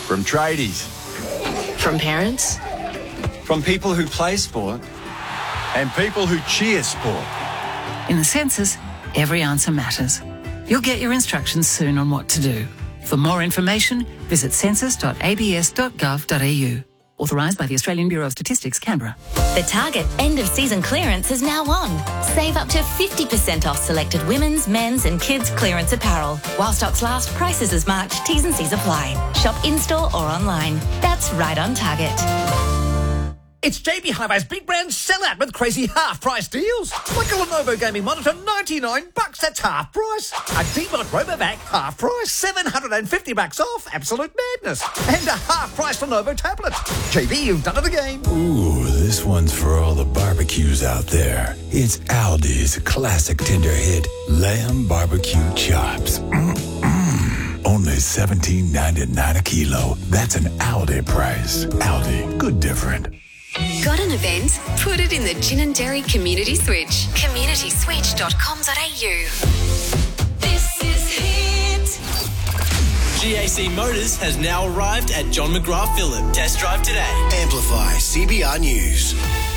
From tradies. From parents. From people who play sport. And people who cheer sport. In the census, every answer matters. You'll get your instructions soon on what to do. For more information, visit census.abs.gov.au. Authorised by the Australian Bureau of Statistics, Canberra. The Target end-of-season clearance is now on. Save up to 50% off selected women's, men's and kids' clearance apparel. While stocks last, prices as marked, T's and C's apply. Shop in-store or online. That's right on Target. It's JB Hi-Fi's big brand sellout with crazy half-price deals. Like a Lenovo gaming monitor, $99, that's half price. A Debot RoboVac, half price, $750 off, absolute madness. And a half-price Lenovo tablet. JB, you've done it again. Ooh, this one's for all the barbecues out there. It's Aldi's classic tender hit, lamb barbecue chops. Only $17.99 a kilo. That's an Aldi price. Aldi, good different. Got an event? Put it in the Gin and Dairy Community Switch. communityswitch.com.au. This is Hit. GAC Motors has now arrived at John McGrath Phillip. Test drive today. Amplify CBR News.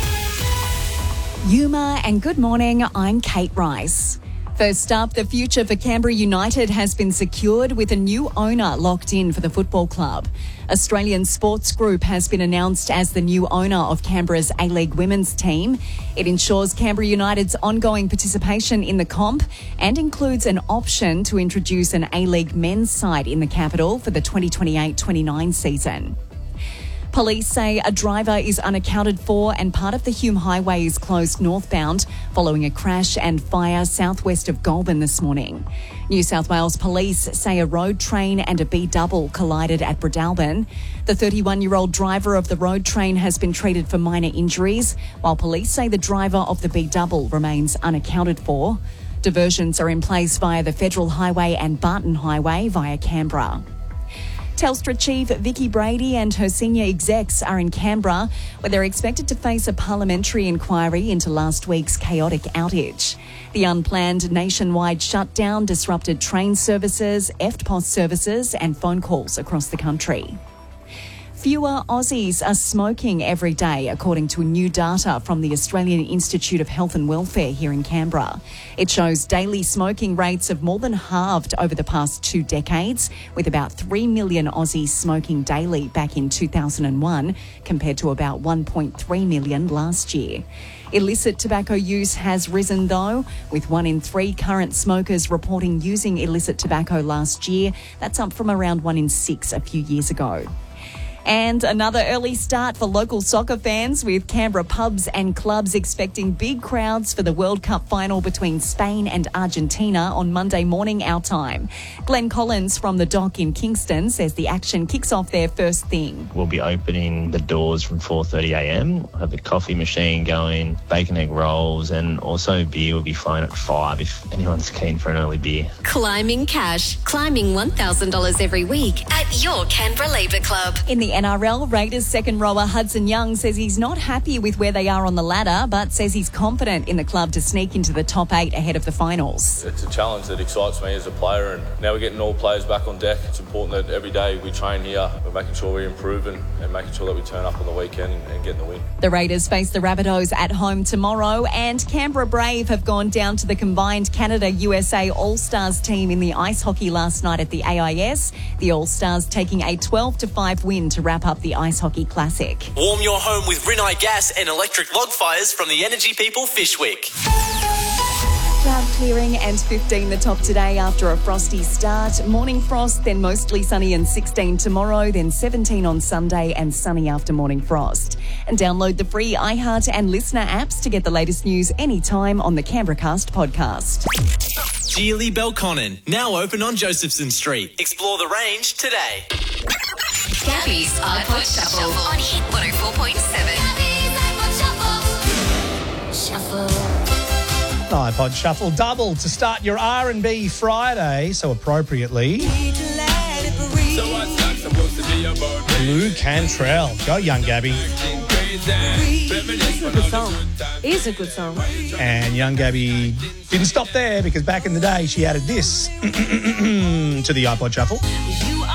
Yuma and good morning, I'm Kate Rice. First up, the future for Canberra United has been secured with a new owner locked in for the football club. Australian Sports Group has been announced as the new owner of Canberra's A-League women's team. It ensures Canberra United's ongoing participation in the comp and includes an option to introduce an A-League men's side in the capital for the 2028-29 season. Police say a driver is unaccounted for and part of the Hume Highway is closed northbound following a crash and fire southwest of Goulburn this morning. New South Wales Police say a road train and a B-double collided at Breadalbin. The 31-year-old driver of the road train has been treated for minor injuries, while police say the driver of the B-double remains unaccounted for. Diversions are in place via the Federal Highway and Barton Highway via Canberra. Telstra Chief Vicky Brady and her senior execs are in Canberra, where they're expected to face a parliamentary inquiry into last week's chaotic outage. The unplanned nationwide shutdown disrupted train services, EFTPOS services and phone calls across the country. Fewer Aussies are smoking every day, according to new data from the Australian Institute of Health and Welfare here in Canberra. It shows daily smoking rates have more than halved over the past 2 decades, with about 3 million Aussies smoking daily back in 2001, compared to about 1.3 million last year. Illicit tobacco use has risen though, with 1 in 3 current smokers reporting using illicit tobacco last year. That's up from around 1 in 6 a few years ago. And another early start for local soccer fans, with Canberra pubs and clubs expecting big crowds for the World Cup final between Spain and Argentina on Monday morning our time. Glenn Collins from the Dock in Kingston says the action kicks off there first thing. We'll be opening the doors from 4:30am. We'll have the coffee machine going, bacon egg rolls, and also beer will be flowing at 5 if anyone's keen for an early beer. Climbing cash. Climbing $1,000 every week at your Canberra Labour Club. In the NRL, Raiders second rower Hudson Young says he's not happy with where they are on the ladder, but says he's confident in the club to sneak into the top 8 ahead of the finals. It's a challenge that excites me as a player, and now we're getting all players back on deck. It's important that every day we train here, we're making sure we're improving and making sure that we turn up on the weekend and get the win. The Raiders face the Rabbitohs at home tomorrow, and Canberra Brave have gone down to the combined Canada-USA All-Stars team in the ice hockey last night at the AIS. The All-Stars taking a 12-5 win to wrap up the Ice Hockey Classic. Warm your home with Rinnai gas and electric log fires from the Energy People Fishwick. Cloud clearing and 15 the top today after a frosty start. Morning frost, then mostly sunny and 16 tomorrow, then 17 on Sunday and sunny after morning frost. And download the free iHeart and Listener apps to get the latest news anytime on the Canberracast podcast. Geely Belconnen, now open on Josephson Street. Explore the range today. Gabby's iPod Shuffle on Hit 104.7. Shuffle. iPod Shuffle double to start your R&B Friday, so appropriately. Blue Cantrell. Go, young Gabby. It's a good song. It is a good song. And young Gabby didn't stop there, because back in the day she added this to the iPod Shuffle.